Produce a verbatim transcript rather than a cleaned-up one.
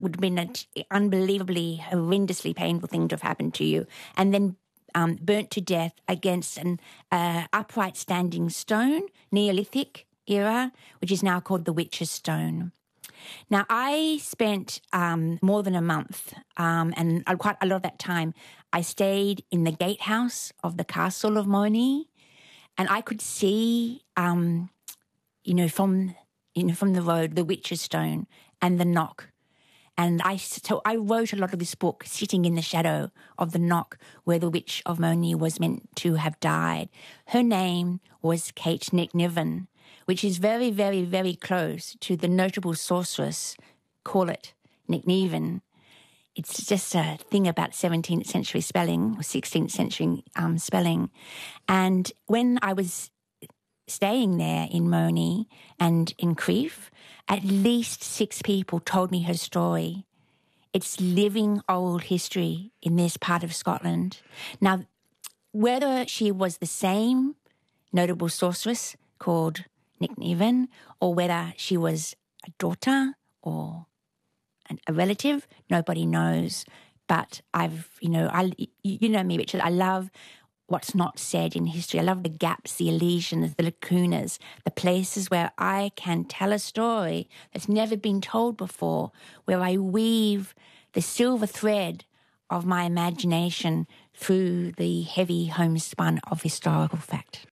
would have been an unbelievably, horrendously painful thing to have happened to you, and then um, burnt to death against an uh, upright standing stone, Neolithic era, which is now called the Witch's Stone. Now, I spent um, more than a month, um, and quite a lot of that time, I stayed in the gatehouse of the castle of Moni, and I could see, um, you know, from you know from the road, the Witch's Stone and the Knock. And I so I wrote a lot of this book sitting in the shadow of the Knock where the Witch of Moni was meant to have died. Her name was Kate Nickniven, which is very, very, very close to the notable sorceress, call it Nickniven. It's just a thing about seventeenth century spelling or sixteenth century um, spelling. And when I was staying there in Moni and in Crieff, at least six people told me her story. It's living old history in this part of Scotland. Now, whether she was the same notable sorceress called Nickniven, or whether she was a daughter or an, a relative, nobody knows. But I've, you know, I, you know me, Richard, I love what's not said in history. I love the gaps, the elisions, the lacunas, the places where I can tell a story that's never been told before, where I weave the silver thread of my imagination through the heavy homespun of historical fact.